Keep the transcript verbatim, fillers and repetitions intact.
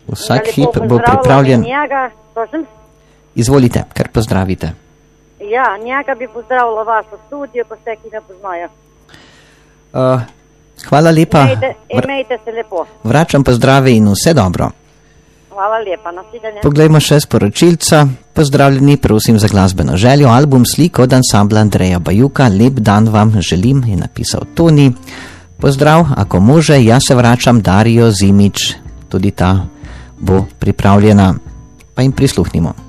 Vsak hip bo pripravljen. Njega, Izvolite, kar pozdravite. Ja, njega bi pozdravila vašo studijo, pa vse, ki ne poznajo. Uh, hvala lepa. Imejte, imejte se lepo. Vračam pozdrave in vse dobro. Hvala lepa, nasvidenje. Poglejmo še sporočilca. Pozdravljeni, prosim za glasbeno željo. Album slik od ansambla Andreja Bajuka. Lep dan vam želim, je napisal Toni. Pozdrav, ako može, jaz se vračam, Darijo Zimič. Tudi ta bo pripravljena. Pa jim prisluhnimo.